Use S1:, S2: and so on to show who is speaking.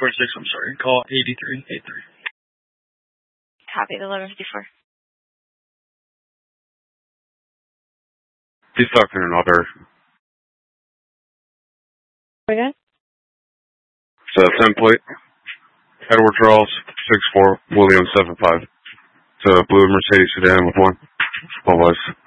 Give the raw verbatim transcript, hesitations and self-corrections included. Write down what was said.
S1: four six, I'm sorry. Call eighty-three eighty-three.
S2: Copy the eleven fifty-four.
S3: He's talking in order.
S2: Again?
S3: It's a template. Edward Charles, six four, William seven five. It's a blue Mercedes sedan with one. All boys.